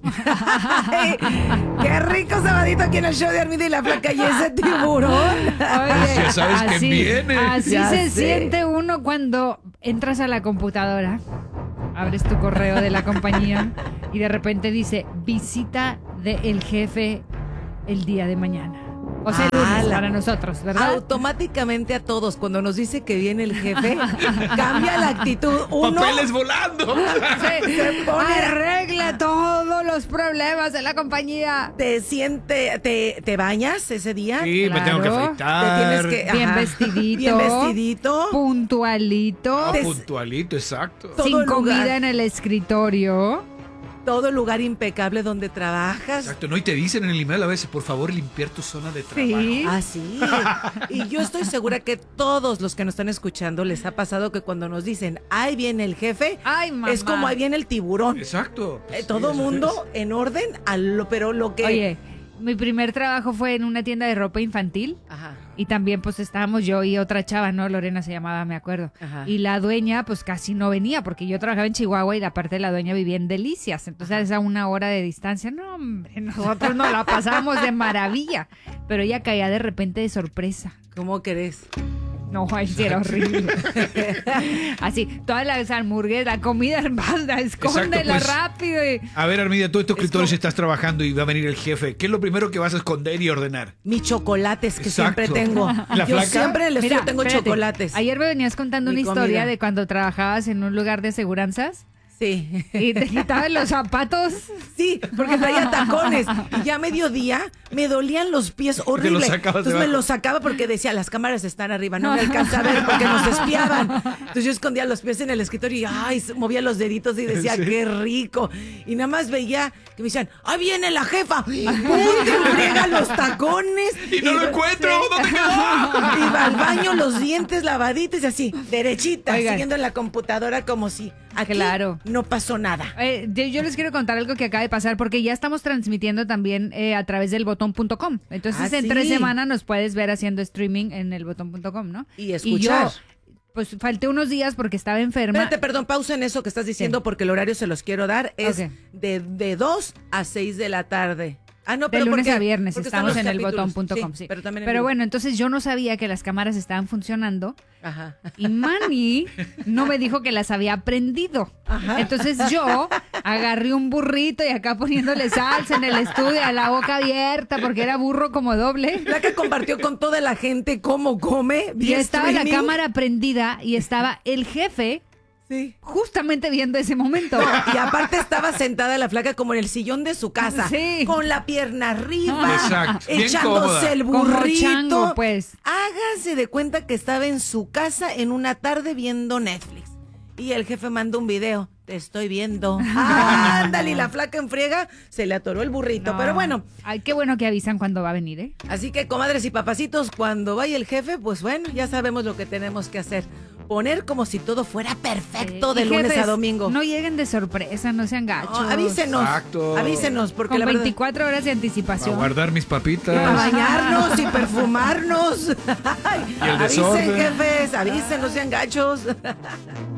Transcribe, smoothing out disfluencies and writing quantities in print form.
Ay, qué rico sabadito aquí en el show de Armida y la Flaca y ese tiburón. Oye, ya sabes que viene. Así Ya se sé. siente uno cuando entras a la computadora, abres tu correo de la compañía y de repente dice visita del jefe el día de mañana. O sea, el lunes para nosotros, ¿verdad? Automáticamente a todos, cuando nos dice que viene el jefe, cambia la actitud. Uno ¡Papeles volando! se pone, Arregla todos los problemas de la compañía. te bañas ese día. Sí, me tengo que Claro. afeitar. Te tienes que, Bien ajá, vestidito. bien vestidito. Puntualito. Puntualito, exacto. Todo Sin el lugar. comida en el escritorio. Todo el lugar impecable donde trabajas. Exacto, no, y te dicen en el email a veces, por favor, limpiar tu zona de trabajo. Sí. Ah, sí. Y yo estoy segura que todos los que nos están escuchando les ha pasado que cuando nos dicen, ahí viene el jefe, Ay, mamá. es como ahí viene el tiburón. Exacto. Todo Sí, mundo en orden, pero lo que... Oye, mi primer trabajo fue en una tienda de ropa infantil. Ajá. Y también pues estábamos yo y otra chava, ¿no? Lorena se llamaba, me acuerdo. Ajá. Y la dueña pues casi no venía porque yo trabajaba en Chihuahua y aparte la dueña vivía en Delicias. Entonces a 1 hora de distancia, no hombre, nosotros nos la pasamos de maravilla. Pero ella caía de repente de sorpresa. ¿Cómo querés? No, ay, sí, era horrible. Así, todas las hamburguesas, la comida, banda, escóndela pues. rápido. Y... A ver, Armida, tú en tu escritorio como- si estás trabajando y va a venir el jefe, ¿qué es lo primero que vas a esconder y ordenar? Mis chocolates que Exacto. siempre tengo. ¿La Yo flaca? siempre en el estudio tengo espérate, chocolates. Ayer me venías contando Mi una historia comida. de cuando trabajabas en un lugar de aseguranzas Sí. y te quitaban los zapatos. Sí, porque traía tacones. Y ya a mediodía me dolían los pies horrible. los sacabas Entonces me debajo. los sacaba porque decía, las cámaras están arriba, no me alcanza a ver porque nos espiaban. Entonces yo escondía los pies en el escritorio y ay, movía los deditos y decía, Sí. qué rico. Y nada más veía que me decían, ¡ahí viene la jefa! ¡Ponte friega los tacones! ¡Y no lo encuentro! ¿Dónde quedó? Iba al baño, los dientes lavaditos y así, derechita, Oigan. siguiendo en la computadora como si aquí Claro. no pasó nada. Yo les quiero contar algo que acaba de pasar porque ya estamos transmitiendo también a través del botón.com. Entonces Ah, en sí. 3 semanas nos puedes ver haciendo streaming en el botón.com, ¿no? Y escuchar. yo, pues falté unos días porque estaba enferma. Espérate, perdón, pausa en eso que estás diciendo Sí. porque el horario se los quiero dar. Es Ok. de 2 a 6 de la tarde. Ah, no, De pero lunes porque- a viernes porque están estamos los en el capítulos. botón.com. Sí, Sí. pero también en Pero vivo. bueno, entonces yo no sabía que las cámaras estaban funcionando Ajá. y Manny no me dijo que las había prendido. Ajá. Entonces yo agarré un burrito y acá poniéndole salsa en el estudio a la boca abierta porque era burro como doble. La que compartió con toda la gente cómo come. Y vía estaba la streaming. cámara prendida y estaba el jefe Sí. justamente viendo ese momento. Y aparte estaba sentada la flaca como en el sillón de su casa. Sí. Con la pierna arriba. Exacto, bien Echándose cómoda. el Como burrito. chango, pues. Hágase de cuenta que estaba en su casa en una tarde viendo Netflix. Y el jefe mandó un video. Te estoy viendo. Ándale, y la flaca en friega se le atoró el burrito. No. Pero bueno, Ay, qué bueno que avisan cuando va a venir, ¿eh? así que comadres y papacitos, cuando vaya el jefe, pues bueno, ya sabemos lo que tenemos que hacer. Poner como si todo fuera perfecto de Y lunes jefes, a domingo. No lleguen de sorpresa, no sean gachos. No, avísenos. Exacto. Avísenos, porque Con la verdad. 24 horas de A anticipación. guardar mis Para papitas. bañarnos y perfumarnos. Ay, Y el avisen, desorden. jefes, avisen, no sean gachos.